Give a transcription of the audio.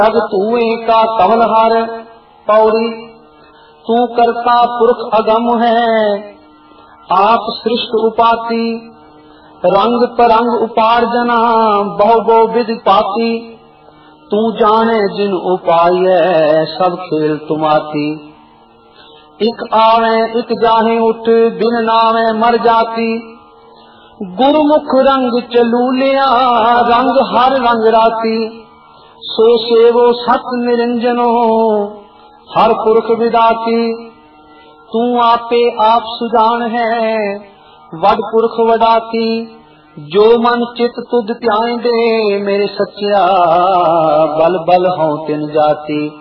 जग तूए का कमलहार। पौड़ी तू करता पुरख अगम है, आप सृष्ट उपाति। रंग परंग उपार्जना बहु बहु विधि पाती। तू जाने जिन उपाय सब खेल तुमाती। इक आवे इक जाहे उठ, बिन नावे मर जाती। गुरुमुख रंग चलू लिया, रंग हर रंग राती। सो सेवो सत निरंजनो, हर पुरख विदाती। तू आपे आप सुजान है, वड पुरख वडाती। जो मन चित तुध ध्यान दे, मेरे सच्चिया बल बल हों तिन जाती।